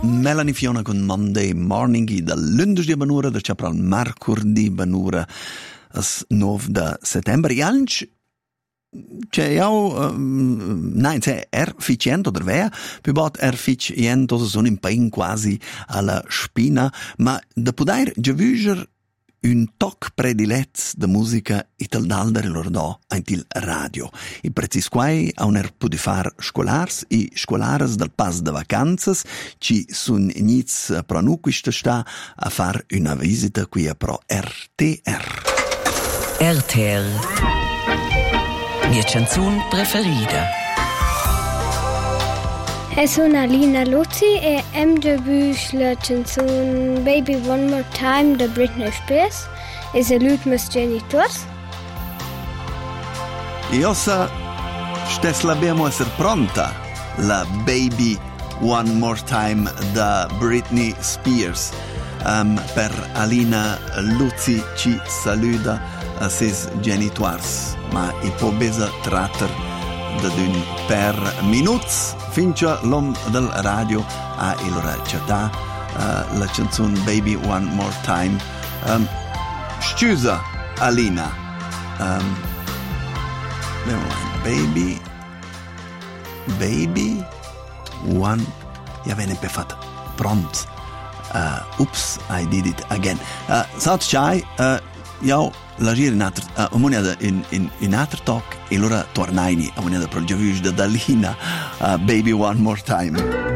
Melanie Fiona con Monday Morning i da lunedì banura da chapral marcurdi banura as 9 da settembre i anch c'è nein c'è efficiente oder wer più efficiente sono in pain quasi alla spina ma da poter giuger un toc predilet de musica italdalder l'ordò antil radio. I precis quai a un pudi far scolars i scolares del pas de vacanzas ci sun iniz pro nu quista sta a far una visita qui a pro RTR. RTR. Mia canzun preferida. Sono Alina Luzzi e hem debut la canzone Baby One More Time da Britney Spears e salut mes genitors. Io sa stes l'abbiamo essere pronta la Baby One More Time da Britney Spears. Per Alina Luzzi ci saluda a ses genitors ma i po besa tratter da d'un per minuts finché l'om del radio a il città la canzone Baby One More Time scusa Alina Baby One ja viene per fatto prompt oops I did it again saut chai io la gira in altro talk e allora tornaini a moneda pro giavius da Dalina Baby One More Time.